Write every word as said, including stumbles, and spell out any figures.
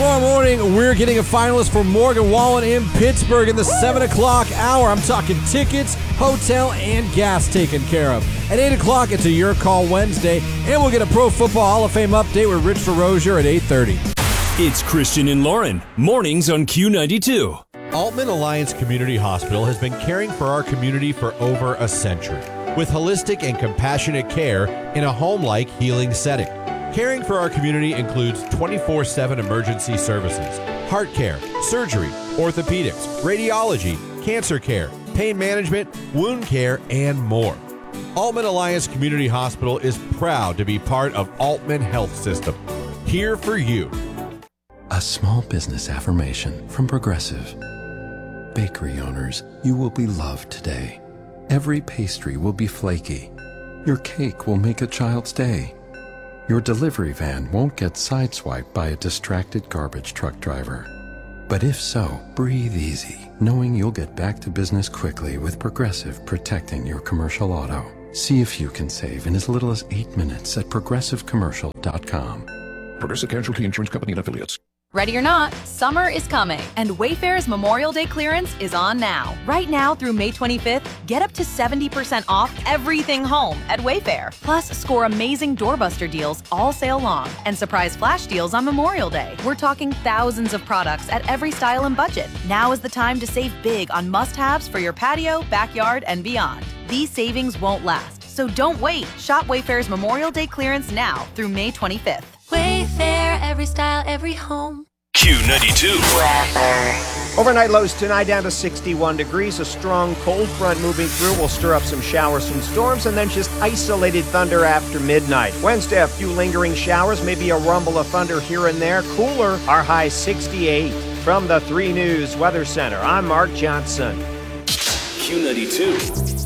Tomorrow morning, we're getting a finalist for Morgan Wallen in Pittsburgh in the seven o'clock hour. I'm talking tickets, hotel, and gas taken care of. At eight o'clock, it's a Your Call Wednesday, and we'll get a Pro Football Hall of Fame update with Rich Ferrozier at eight thirty. It's Christian and Lauren, mornings on Q ninety-two. Altman Alliance Community Hospital has been caring for our community for over a century with holistic and compassionate care in a home-like healing setting. Caring for our community includes twenty-four seven emergency services, heart care, surgery, orthopedics, radiology, cancer care, pain management, wound care, and more. Altman Alliance Community Hospital is proud to be part of Altman Health System. Here for you. A small business affirmation from Progressive. Bakery owners, you will be loved today. Every pastry will be flaky. Your cake will make a child's day. Your delivery van won't get sideswiped by a distracted garbage truck driver. But if so, breathe easy, knowing you'll get back to business quickly with Progressive protecting your commercial auto. See if you can save in as little as eight minutes at progressive commercial dot com. Progressive Casualty Insurance Company and Affiliates. Ready or not, summer is coming, and Wayfair's Memorial Day clearance is on now. Right now through May twenty-fifth, get up to seventy percent off everything home at Wayfair. Plus, score amazing doorbuster deals all sale long and surprise flash deals on Memorial Day. We're talking thousands of products at every style and budget. Now is the time to save big on must-haves for your patio, backyard, and beyond. These savings won't last, so don't wait. Shop Wayfair's Memorial Day clearance now through May twenty-fifth. Wayfair, every style, every home. Q ninety-two. Overnight lows tonight down to sixty-one degrees. A strong cold front moving through will stir up some showers, some storms, and then just isolated thunder after midnight. Wednesday, a few lingering showers, maybe a rumble of thunder here and there. Cooler, our high sixty-eight. From the three News Weather Center, I'm Mark Johnson. Q ninety-two.